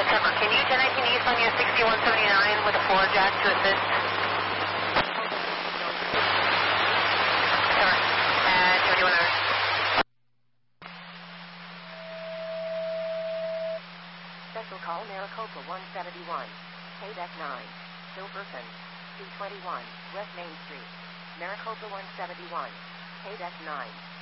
September. Can you 1019 East on your 6179 with a floor jack to assist? September. And 2100. Special call Maricopa 171. KDEC 9. Silverton. 221 West Main Street. Maricopa 171. KDEC 9.